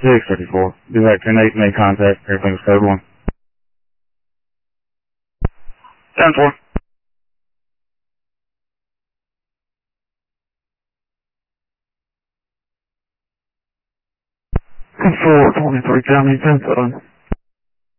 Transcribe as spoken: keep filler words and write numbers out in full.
six thirty-four. Do that ten eight, make contact. Everything's code one. ten four. Control twenty-three County, ten seven.